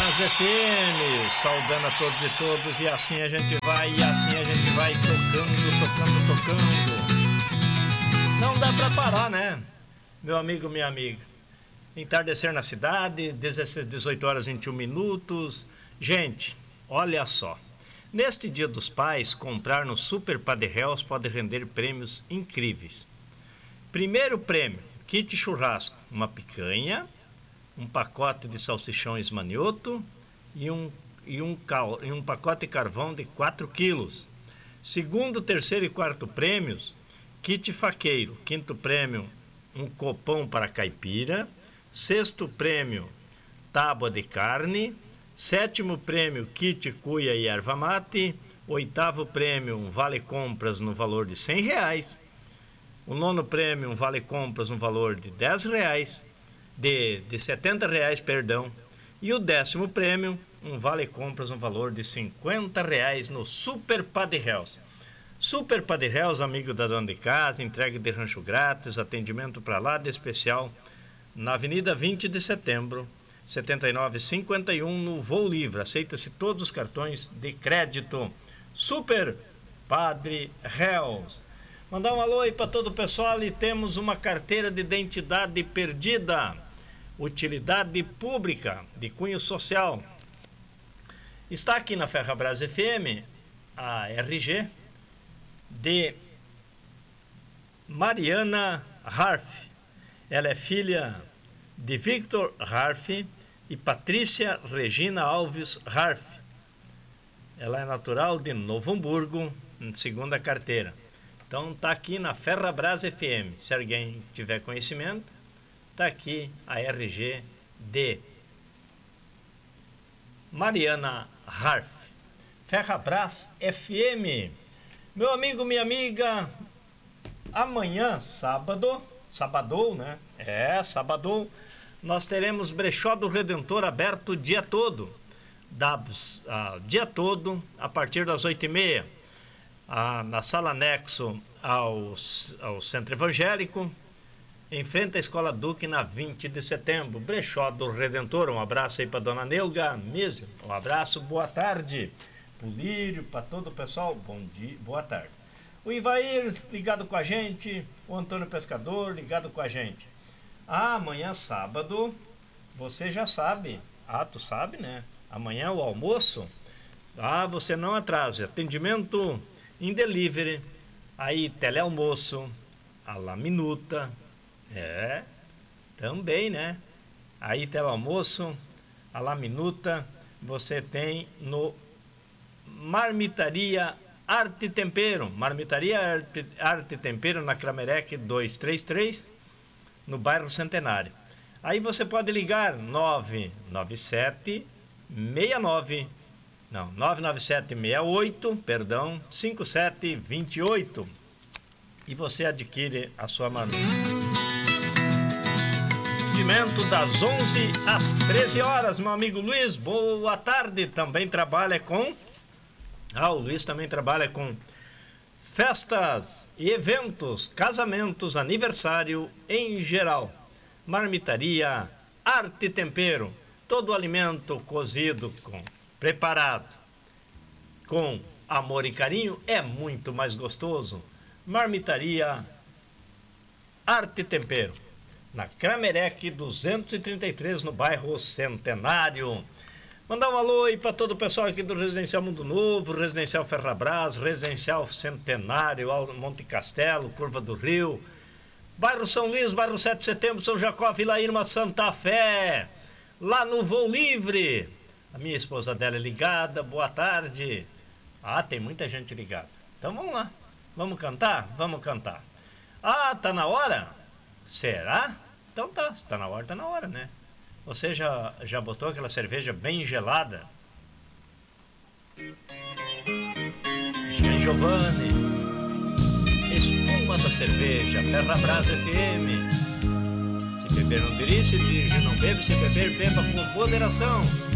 Brás FM, saudando a todos e todos, e assim a gente vai tocando. Não dá pra parar, né, meu amigo, minha amiga? Entardecer na cidade, 18 horas e 21 minutos. Gente, olha só. Neste Dia dos Pais, comprar no Super Padre Hells pode render prêmios incríveis. Primeiro prêmio, kit churrasco, uma picanha, um pacote de salsichões manioto e um pacote de carvão de 4 quilos. Segundo, terceiro e quarto prêmios, kit faqueiro. Quinto prêmio, um copão para caipira. Sexto prêmio, tábua de carne. Sétimo prêmio, kit cuia e erva mate. Oitavo prêmio, um vale compras no valor de R$100. O nono prêmio, um vale compras no valor de R$10. De R$70, perdão. E o 10º prêmio, um vale compras no valor de R$50 no Super Padre Hells. Super Padre Hells, amigo da dona de casa, entrega de rancho grátis, atendimento para lá de especial, na Avenida 20 de Setembro, 7951, no Voo Livre. Aceita-se todos os cartões de crédito. Super Padre Hells. Mandar um alô aí para todo o pessoal. E temos uma carteira de identidade perdida, utilidade pública de cunho social. Está aqui na Ferrabras FM a RG de Mariana Harf. Ela é filha de Victor Harf e Patrícia Regina Alves Harf. Ela é natural de Novo Hamburgo, segunda carteira. Então tá aqui na Ferrabras FM. Se alguém tiver conhecimento, tá aqui a RG de Mariana Harf. Ferrabras FM. Meu amigo, minha amiga, amanhã, sábado, né? Sábado, nós teremos Brechó do Redentor aberto o dia todo. Dia todo, a partir das 8h30. Na sala anexo ao Centro Evangélico, em frente à Escola Duque, na 20 de setembro. Brechó do Redentor. Um abraço aí para dona Neuga mesmo. Um abraço, boa tarde. Polírio, para todo o pessoal, bom dia, boa tarde. O Ivair ligado com a gente, o Antônio Pescador ligado com a gente. Amanhã sábado, você já sabe. Tu sabe, né? Amanhã o almoço, você não atrase. Atendimento em delivery, aí telealmoço, a la minuta, também, né? Aí telealmoço, a la minuta, você tem no Marmitaria Arte e Tempero, Arte e Tempero na Cramerec 233, no bairro Centenário. Aí você pode ligar 997 68, 5728 e você adquire a sua marmita. Atendimento das 11 às 13 horas, meu amigo Luiz, boa tarde. Também trabalha com... o Luiz também trabalha com festas e eventos, casamentos, aniversário em geral. Marmitaria Arte e Tempero, todo o alimento cozido, preparado com amor e carinho é muito mais gostoso. Marmitaria Arte e Tempero, na Cramerec 233, no bairro Centenário. Mandar um alô aí para todo o pessoal aqui do Residencial Mundo Novo, Residencial Ferrabras, Residencial Centenário, Monte Castelo, Curva do Rio, bairro São Luís, bairro 7 de Setembro, São Jacó, Vila Irma, Santa Fé, lá no Voo Livre. A minha esposa dela é ligada, boa tarde. Tem muita gente ligada. Então vamos lá, vamos cantar? Vamos cantar. Tá na hora? Será? Então se tá na hora, né? Você já botou aquela cerveja bem gelada? Jean Giovanni, espuma da cerveja, Ferrabras FM. Se beber não dirige, se dirigir não bebe, se beber, beba com moderação.